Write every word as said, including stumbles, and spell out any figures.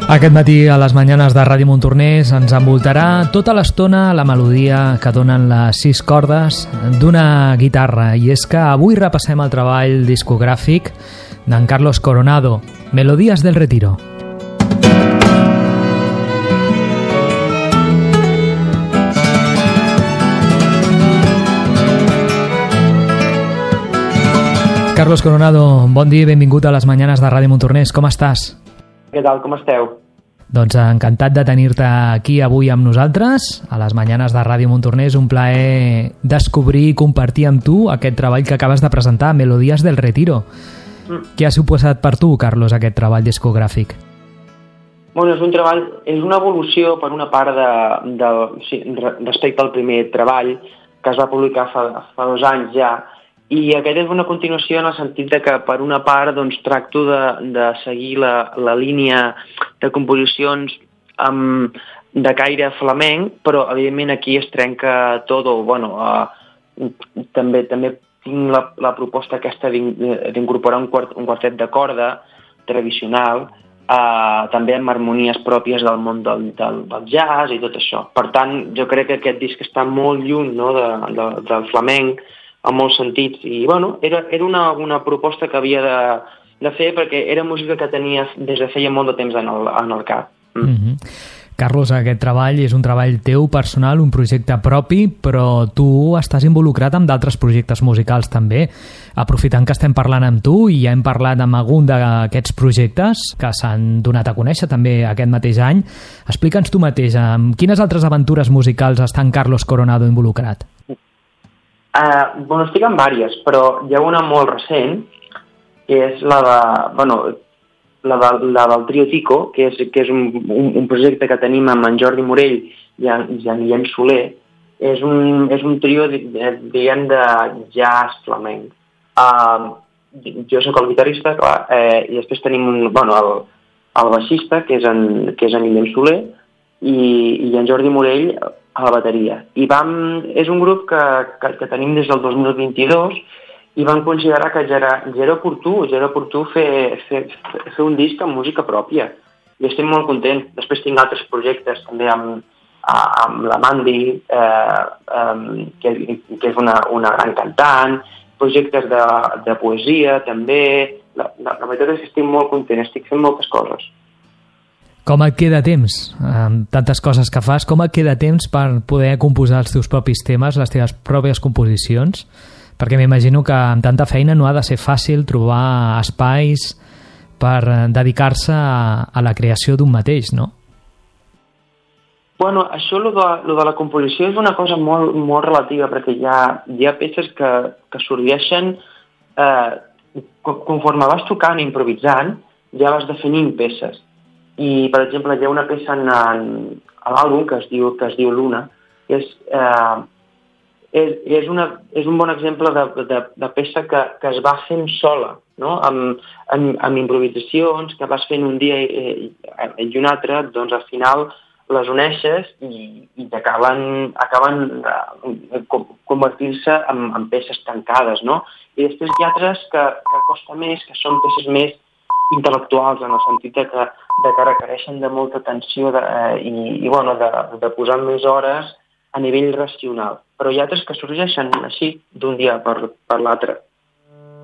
Aquest matí a les Mañanes de Ràdio Montornès ens envoltarà tota l'estona la melodia que donen les sis cordes d'una guitarra, i és que avui repassem el treball discogràfic d'en Carlos Coronado, Melodías del Retiro. Carlos Coronado, bon dia i benvingut a les Mañanes de Ràdio Montornès. Com estàs? Què tal, com esteu? Doncs encantat de tenir-te aquí avui amb nosaltres, a les Mañanes de Ràdio Montornès. Un plaer descobrir i compartir amb tu aquest treball que acabes de presentar, Melodías del Retiro. Mm. Què ha suposat per tu, Carlos, aquest treball discogràfic? Bueno, és un treball, és una evolució per una part de, de, sí, respecte al primer treball que es va publicar fa, fa dos anys ja, i aquest és una continuació en el sentit de que per una part doncs, tracto de, de seguir la, la línia de composicions amb, de caire flamenc, però evidentment aquí es trenca tot, o bueno, uh, també també tinc la, la proposta aquesta d'incorporar un, quart, un quartet de corda tradicional, uh, també amb harmonies pròpies del món del, del, del jazz i tot això. Per tant, jo crec que aquest disc està molt lluny, no, de, de, del flamenc, en molts sentits, i bueno, era, era una, una proposta que havia de, de fer perquè era música que tenia des de feia molt de temps en el, en el cap. Mm. Mm-hmm. Carlos, aquest treball és un treball teu personal, un projecte propi, però tu estàs involucrat amb d'altres projectes musicals també. Aprofitant que estem parlant amb tu i ja hem parlat amb algun d'aquests projectes que s'han donat a conèixer també aquest mateix any, explica'ns tu mateix, amb quines altres aventures musicals està en Carlos Coronado involucrat? Uh, bueno, estic en diverses, però hi ha una molt recent, que és la de, bueno, la, de, la del Trio Tico, que és, que és un, un, un projecte que tenim amb en Jordi Morell i en, i en Guillem Soler. És un, és un trio, diguem, de jazz flamenc. Uh, jo sóc el guitarrista, clar, eh, i després tenim un, bueno, el, el baixista, que és en, que és en Guillem Soler, i, i en Jordi Morell a la bateria. I vam, és un grup que, que, que tenim des del dos mil vint-i-dos i vam considerar que ja era, ja era oportú, ja era oportú fer, fer, fer un disc amb música pròpia. I estic molt content. Després tinc altres projectes també amb, amb la Mandy, eh, eh, que, que és una, una gran cantant, projectes de, de poesia també. La, la, la veritat és que estic molt content, estic fent moltes coses. Com et queda temps, amb tantes coses que fas, com et queda temps per poder composar els teus propis temes, les teves pròpies composicions? Perquè m'imagino que amb tanta feina no ha de ser fàcil trobar espais per dedicar-se a, a la creació d'un mateix, no? Bueno, això, lo de, lo de la composició és una cosa molt, molt relativa, perquè hi ha, hi ha peces que, que sorgeixen eh, conforme vas tocant i improvisant, ja vas definint peces. I, per exemple, hi ha una peça en, en, a l'àlbum que es diu, que es diu Luna, que és, eh, és, és, una, és un bon exemple de, de, de peça que, que es va fent sola, no? amb, amb, amb improvisacions que vas fent un dia i, i un altre, doncs al final les uneixes i, i acaben, acaben eh, convertir-se en, en peces tancades, no? I després hi ha altres que, que costa més, que són peces més intel·lectuals, en el sentit de que, de que requereixen de molta atenció de, eh, i, i bueno, de, de posar més hores a nivell racional. Però hi ha altres que sorgeixen així d'un dia per, per l'altre.